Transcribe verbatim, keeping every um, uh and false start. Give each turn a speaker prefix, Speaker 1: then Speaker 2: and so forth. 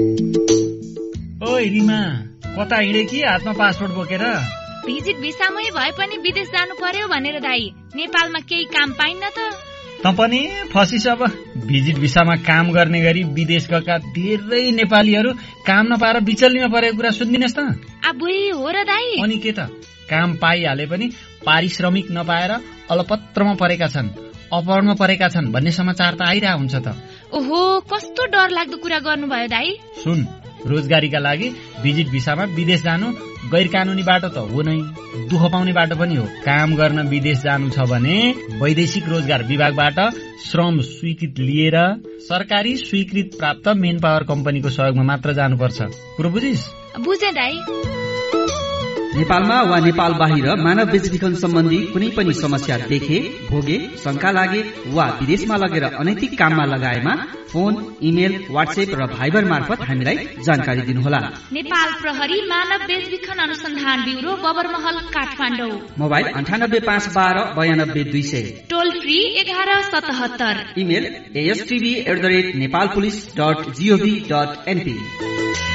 Speaker 1: ओइ रिमा, कता हिँडे कि हातमा पासपोर्ट बोकेर?
Speaker 2: भिजिट भिसामै भए पनि विदेश जानु पर्यो भनेर दाइ। नेपालमा केही काम पाइन्न त।
Speaker 1: त पनि फसिस अब। भिजिट भिसामा काम गर्ने गरी विदेश गएका धेरै नेपालीहरू काम नपाएर बिचल्लीमा परेको कुरा सुन्दिनस् त?
Speaker 2: अबुई हो र दाइ।
Speaker 1: अनि के त, काम पाइहाले पनि पारिश्रमिक नपाएर अलपत्रमा परेका छन्, अपहरणमा परेका छन् भन्ने समाचार त आइरहेको हुन्छ त।
Speaker 2: ओहो, कस्तो डर लाग्दो कुरा गर्नुभयो दाइ।
Speaker 1: सुन, रोजगारीका लागि भिजिट भिसामा विदेश जानु गैर कानूनी बाटो त हो नै, दुःख पाउने बाटो पनि हो। काम गर्न विदेश जानु छ भने वैदेशिक रोजगार विभागबाट श्रम स्वीकृति लिएर सरकारी स्वीकृत प्राप्त मेन पावर कम्पनीको सहयोगमा मात्र जानुपर्छ। कुरो बुझिस्?
Speaker 2: बुझे दाइ।
Speaker 3: नेपालमा वा नेपाल बाहिर मानव बेचबिखन सम्बन्धी कुनै पनि समस्या देखे, भोगे, शंका लागे वा विदेशमा लगेर अनैतिक काममा लगाएमा फोन, इमेल, व्हाट्सएप र भाइबर मार्फत हामीलाई जानकारी दिनुहोला।
Speaker 2: नेपाल प्रहरी मानव बेचबिखन अनुसन्धान ब्युरो, बबरमहल, काठमाडौँ।
Speaker 3: मोबाइल अन्ठानब्बे पाँच बाह्र बयानब्बे दुई सय।
Speaker 2: टोल फ्री एघार सतहत्तर।
Speaker 3: Email एएसटीभी at the rate Nepal police dot gov dot NP.